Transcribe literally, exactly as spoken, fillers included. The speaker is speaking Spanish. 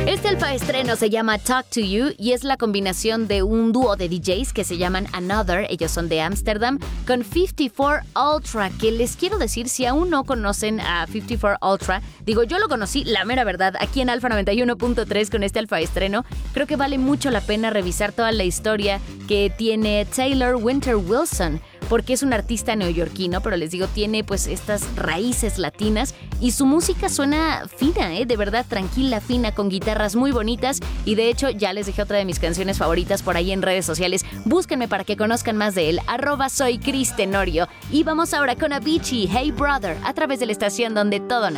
Este alfa estreno se llama Talk to You y es la combinación de un dúo de D Js que se llaman Another, ellos son de Ámsterdam, con cincuenta y cuatro Ultra, que les quiero decir, si aún no conocen a cincuenta y cuatro Ultra, digo, yo lo conocí, la mera verdad, aquí en Alfa noventa y uno punto tres con este alfa estreno, creo que vale mucho la pena revisar toda la historia que tiene Taylor Winter Wilson, porque es un artista neoyorquino, pero les digo, tiene pues estas raíces latinas y su música suena fina, ¿eh? De verdad tranquila, fina, con guitarras muy bonitas y de hecho ya les dejé otra de mis canciones favoritas por ahí en redes sociales. Búsquenme para que conozcan más de él, arroba soy Cris Tenorio. Y vamos ahora con Avicii, Hey Brother, a través de la estación donde todo nace.